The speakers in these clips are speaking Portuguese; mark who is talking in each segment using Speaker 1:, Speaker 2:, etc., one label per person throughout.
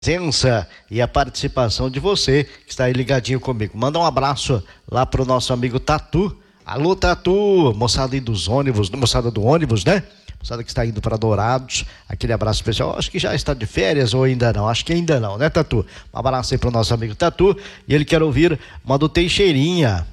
Speaker 1: Presença e a participação de você que está aí ligadinho comigo. Manda um abraço lá pro nosso amigo Tatu. Alô, Tatu, moçada aí dos ônibus, moçada do ônibus, né? Moçada que está indo para Dourados, aquele abraço especial. Acho que já está de férias ou ainda não, acho que ainda não, né, Tatu? Um abraço aí pro nosso amigo Tatu, e ele quer ouvir uma do Teixeirinha.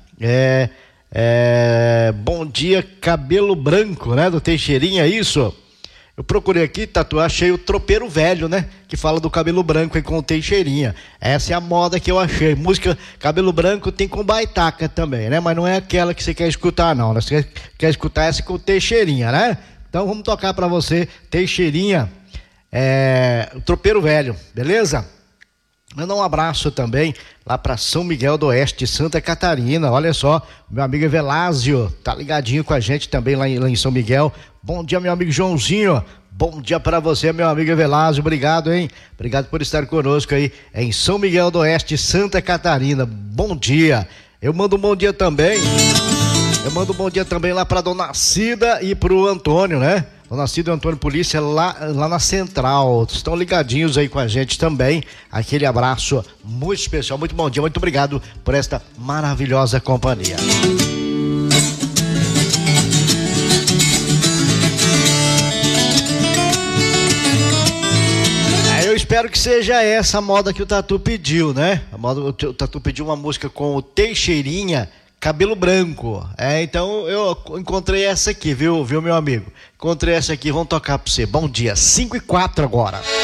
Speaker 1: Bom dia, cabelo branco, né, do Teixeirinha, é isso? Eu procurei aqui, Tatu, achei o tropeiro velho, né? Que fala do cabelo branco aí com o Teixeirinha. Essa é a moda que eu achei. Música cabelo branco tem com baitaca também, né? Mas não é aquela que você quer escutar, não. Você quer escutar essa com o Teixeirinha, né? Então vamos tocar pra você, Teixeirinha, o tropeiro velho, beleza? Manda um abraço também lá para São Miguel do Oeste, Santa Catarina. Olha só, meu amigo Velásio tá ligadinho com a gente também lá em São Miguel. Bom dia, meu amigo Joãozinho. Bom dia para você, meu amigo Velásio. Obrigado, hein? Obrigado por estar conosco aí em São Miguel do Oeste, Santa Catarina. Bom dia. Eu mando um bom dia também. Lá para Dona Cida e pro Antônio, né? Dona Cida e Antônio Polícia lá na Central, estão ligadinhos aí com a gente também. Aquele abraço muito especial, muito bom dia, muito obrigado por esta maravilhosa companhia. Eu espero que seja essa a moda que o Tatu pediu, né? O Tatu pediu uma música com o Teixeirinha, cabelo branco. Então eu encontrei essa aqui, viu, meu amigo? Encontrei essa aqui, vamos tocar pra você. Bom dia, 5:04 agora.